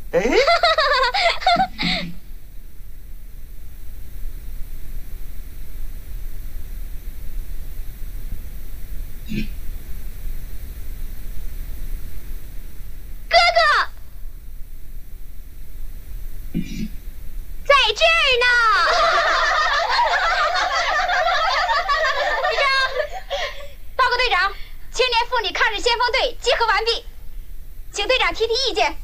哎， 哥哥，在这儿呢。队长，报告队长，青年妇女抗日先锋队集合完毕，请队长提提意见。